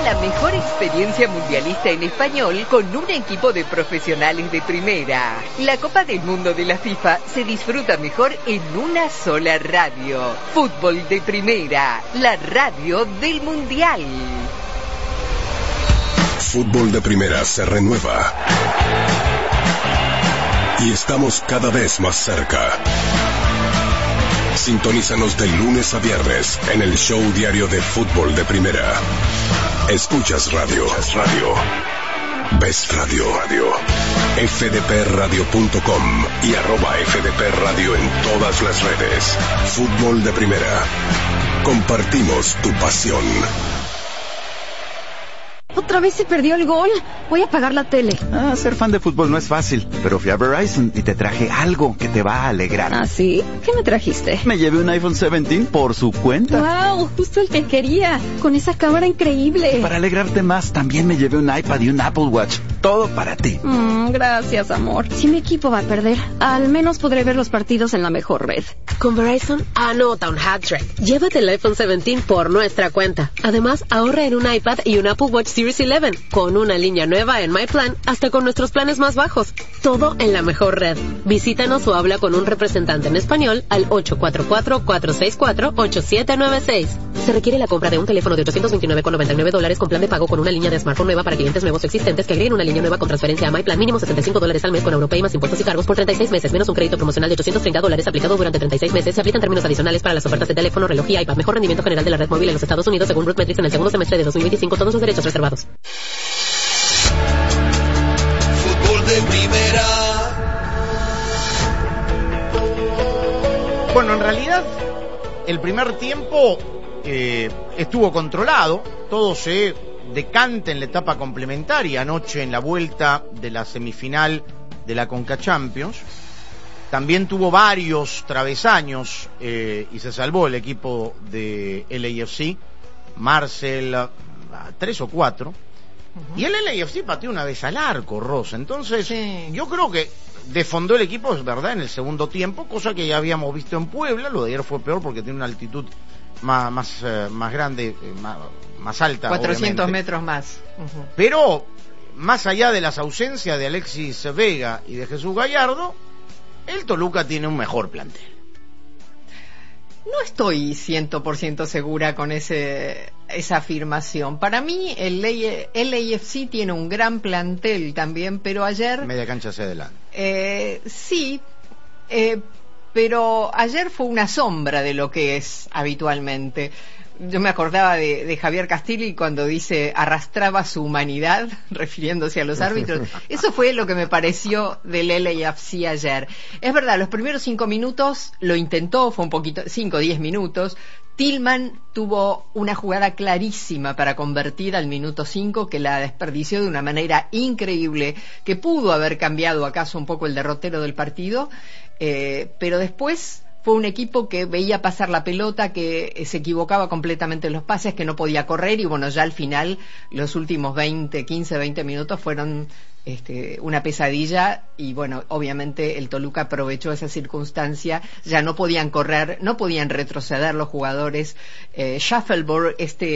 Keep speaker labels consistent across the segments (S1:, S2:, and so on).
S1: la mejor experiencia mundialista en español con un equipo de profesionales de primera. La Copa del Mundo de la FIFA se disfruta mejor en una sola radio. Fútbol de Primera, la radio del Mundial.
S2: Fútbol de Primera se renueva. Y estamos cada vez más cerca. Sintonízanos de lunes a viernes en el show diario de Fútbol de Primera. Escuchas radio. Ves radio. fdpradio.com y @fdpradio en todas las redes. Fútbol de Primera. Compartimos tu pasión.
S3: ¿Otra vez se perdió el gol? Voy a apagar la tele.
S4: Ser fan de fútbol no es fácil, pero fui a Verizon y te traje algo que te va a alegrar.
S3: ¿Ah, sí? ¿Qué me trajiste?
S4: Me llevé un iPhone 17 por su cuenta.
S3: ¡Wow! Justo el que quería, con esa cámara increíble.
S4: Para alegrarte más, también me llevé un iPad y un Apple Watch. Todo para ti.
S3: Gracias, amor. Si mi equipo va a perder, al menos podré ver los partidos en la mejor red.
S5: Con Verizon, anota un hat-trick. Llévate el iPhone 17 por nuestra cuenta. Además, ahorra en un iPad y un Apple Watch Series 11, con una línea nueva en My Plan, hasta con nuestros planes más bajos. Todo en la mejor red. Visítanos o habla con un representante en español al 844-464-8796. Se requiere la compra de un teléfono de $829,99 con plan de pago con una línea de smartphone nueva para clientes nuevos o existentes que agreguen una línea nueva con transferencia a My Plan. Mínimo $65 al mes con Europay más impuestos y cargos por 36 meses, menos un crédito promocional de $830 aplicado durante 36 meses. Se aplican términos adicionales para las ofertas de teléfono, reloj y iPad. Mejor rendimiento general de la red móvil en los Estados Unidos según RootMetrics en el segundo semestre de 2025. Todos los derechos reservados.
S6: Fútbol de Primera.
S7: Bueno, en realidad el primer tiempo estuvo controlado, todo se decanta en la etapa complementaria. Anoche en la vuelta de la semifinal de la Conca Champions también tuvo varios travesaños y se salvó el equipo de LAFC. Marcel, 3 o 4. Y el LAFC pateó una vez al arco, Rosa. Entonces, sí, yo creo que desfondó el equipo, es verdad, en el segundo tiempo, cosa que ya habíamos visto en Puebla. Lo de ayer fue peor porque tiene una altitud más grande, más alta,
S8: 400
S7: obviamente.
S8: metros más.
S7: Pero, más allá de las ausencias de Alexis Vega y de Jesús Gallardo, el Toluca tiene un mejor plantel.
S8: No estoy 100% segura con esa afirmación. Para mí el LAFC tiene un gran plantel también, pero ayer...
S7: Media cancha hacia adelante.
S8: Sí, pero ayer fue una sombra de lo que es habitualmente. Yo me acordaba de Javier Castilli cuando dice arrastraba su humanidad, refiriéndose a los árbitros. Eso fue lo que me pareció del LAFC ayer. Es verdad, los primeros 5 minutos lo intentó, fue un poquito, 5 o 10 minutos. Tillman tuvo una jugada clarísima para convertir al minuto 5, que la desperdició de una manera increíble, que pudo haber cambiado acaso un poco el derrotero del partido, pero después... Fue un equipo que veía pasar la pelota, que se equivocaba completamente en los pases, que no podía correr, y bueno, ya al final, los últimos 15, 20 minutos fueron una pesadilla, y bueno, obviamente el Toluca aprovechó esa circunstancia, ya no podían correr, no podían retroceder los jugadores. Shuffleboard,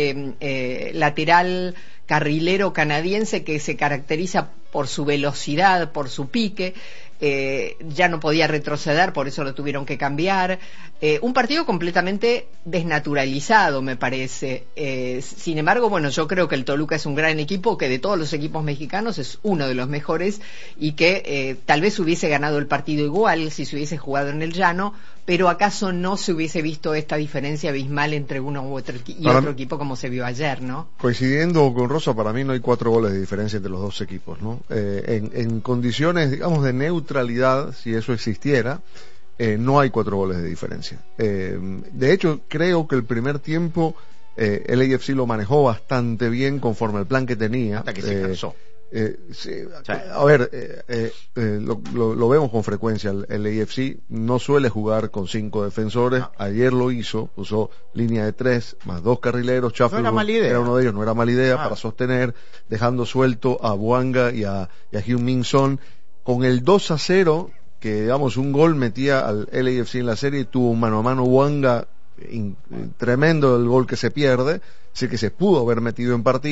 S8: lateral carrilero canadiense que se caracteriza por su velocidad, por su pique, ya no podía retroceder, por eso lo tuvieron que cambiar. Un partido completamente desnaturalizado, me parece. Sin embargo, bueno, yo creo que el Toluca es un gran equipo, que de todos los equipos mexicanos es uno de los mejores, y que tal vez hubiese ganado el partido igual si se hubiese jugado en el llano, pero acaso no se hubiese visto esta diferencia abismal entre uno u otro otro equipo como se vio ayer, ¿no?
S9: Coincidiendo con Rosa, para mí no hay 4 goles de diferencia entre los dos equipos, ¿no? En condiciones, digamos, de neutralidad, si eso existiera, no hay 4 goles de diferencia. De hecho, creo que el primer tiempo el AFC lo manejó bastante bien conforme al plan que tenía.
S7: Hasta que se cansó.
S9: Sí, a ver, lo vemos con frecuencia. El AFC no suele jugar con 5 defensores. Ayer lo hizo, usó línea de 3 más 2 carrileros.
S7: No era mala idea.
S9: Era uno de ellos, no era mala idea para sostener, dejando suelto a Bouanga y a Heung-min Son. Con el 2-0, que digamos un gol metía al LAFC en la serie, tuvo un mano a mano Bouanga tremendo, el gol que se pierde, así que se pudo haber metido en partido.